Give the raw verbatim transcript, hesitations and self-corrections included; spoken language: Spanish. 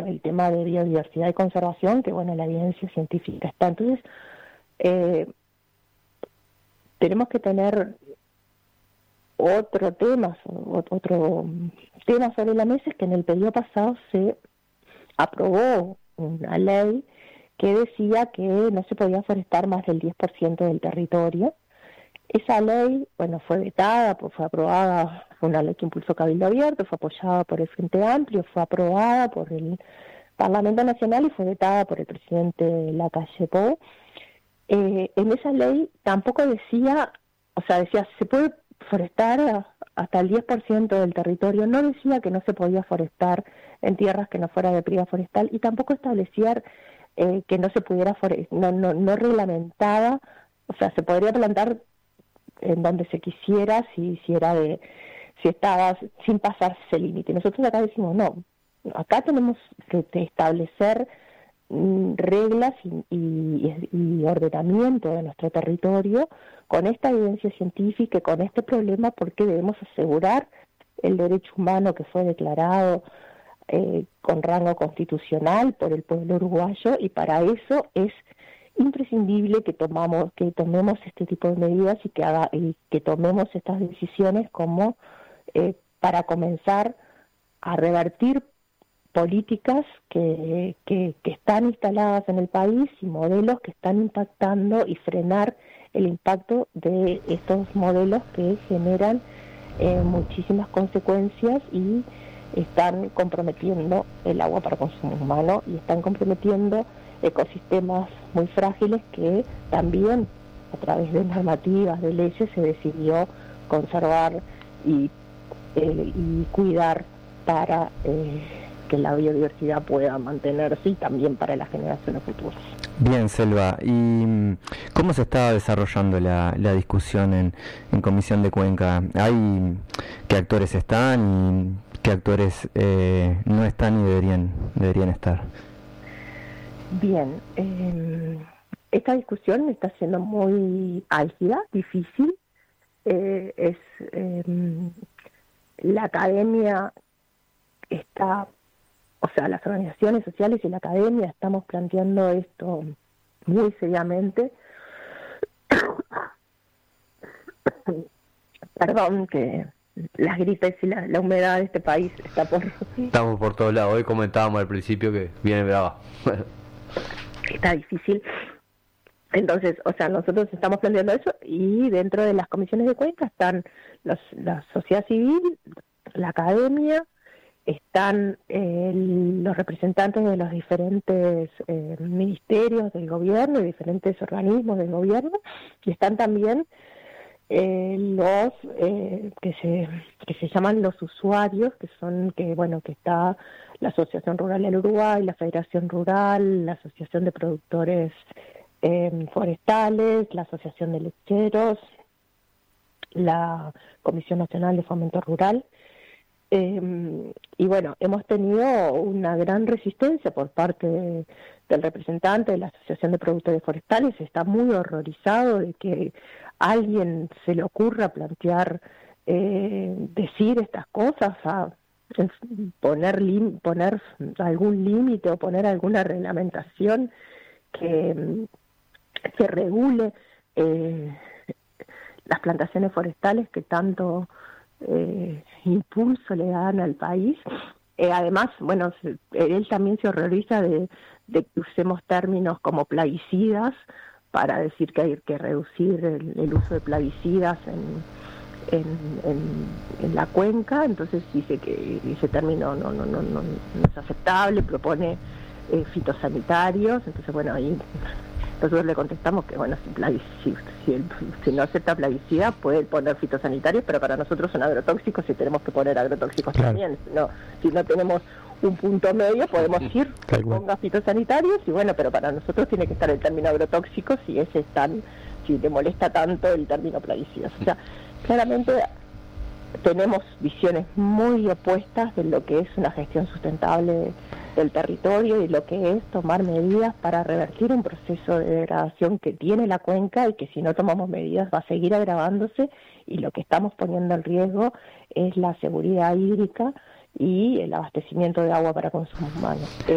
el tema de biodiversidad y conservación, que bueno, la evidencia científica está. Entonces, eh, tenemos que tener otro tema, otro tema sobre la mesa, es que en el periodo pasado se aprobó una ley que decía que no se podía forestar más del diez por ciento del territorio. Esa ley, bueno, fue vetada, pues fue aprobada, fue una ley que impulsó Cabildo Abierto, fue apoyada por el Frente Amplio, fue aprobada por el Parlamento Nacional y fue vetada por el presidente Lacalle Pou. Eh, en esa ley tampoco decía, o sea, decía, se puede forestar hasta el diez por ciento del territorio, no decía que no se podía forestar en tierras que no fuera de privada forestal, y tampoco establecía eh, que no se pudiera forestar, no, no, no reglamentaba, o sea, se podría plantar en donde se quisiera si, si era de, si estaba sin pasarse ese límite. Nosotros acá decimos, no, acá tenemos que establecer mm, reglas y, y, y ordenamiento de nuestro territorio con esta evidencia científica y con este problema, porque debemos asegurar el derecho humano que fue declarado eh, con rango constitucional por el pueblo uruguayo, y para eso es imprescindible que tomamos que tomemos este tipo de medidas y que haga y que tomemos estas decisiones como eh, para comenzar a revertir políticas que, que, que están instaladas en el país y modelos que están impactando, y frenar el impacto de estos modelos que generan eh, muchísimas consecuencias y están comprometiendo el agua para consumo humano y están comprometiendo ecosistemas muy frágiles que también a través de normativas, de leyes, se decidió conservar y, eh, y cuidar para eh, que la biodiversidad pueda mantenerse, y también para las generaciones futuras. Bien, Selva, ¿y cómo se está desarrollando la, la discusión en, en Comisión de Cuenca? ¿Hay qué actores están y qué actores eh, no están y deberían, deberían estar? Bien, eh, esta discusión está siendo muy álgida, difícil. Eh, es eh, la academia está, o sea, las organizaciones sociales y la academia estamos planteando esto muy seriamente. Perdón, que las gripes y la, la humedad de este país está por... Estamos por todos lados. Hoy comentábamos al principio que viene brava. Está difícil. Entonces, o sea, nosotros estamos planteando eso, y dentro de las comisiones de Cuenca están los, la sociedad civil, la academia, están eh, los representantes de los diferentes eh, ministerios del gobierno y diferentes organismos del gobierno, y están también eh, los eh, que se que se llaman los usuarios, que son que bueno que está la Asociación Rural del Uruguay, la Federación Rural, la Asociación de Productores eh, Forestales, la Asociación de Lecheros, la Comisión Nacional de Fomento Rural. Eh, y bueno, hemos tenido una gran resistencia por parte de, del representante de la Asociación de Productores Forestales. Está muy horrorizado de que a alguien se le ocurra plantear, eh, decir estas cosas, a poner, lim, poner algún límite o poner alguna reglamentación que, que regule eh, las plantaciones forestales que tanto Eh, impulso le dan al país. Eh, además, bueno, se, él también se horroriza de, de que usemos términos como plaguicidas para decir que hay que reducir el, el uso de plaguicidas en, en, en, en la cuenca. Entonces dice que ese término no, no, no, no, no es aceptable, propone eh, fitosanitarios. Entonces, bueno, ahí nosotros le contestamos que, bueno, si, plaguic, si, si, el, si no acepta plaguicida, puede poner fitosanitarios, pero para nosotros son agrotóxicos y tenemos que poner agrotóxicos claro. también. No, si no tenemos un punto medio, podemos ir, ponga fitosanitarios, y bueno, pero para nosotros tiene que estar el término agrotóxicos, si ese es tan, si le molesta tanto el término plaguicidas. O sea, claramente tenemos visiones muy opuestas de lo que es una gestión sustentable del territorio y lo que es tomar medidas para revertir un proceso de degradación que tiene la cuenca, y que si no tomamos medidas va a seguir agravándose, y lo que estamos poniendo en riesgo es la seguridad hídrica y el abastecimiento de agua para consumo humano.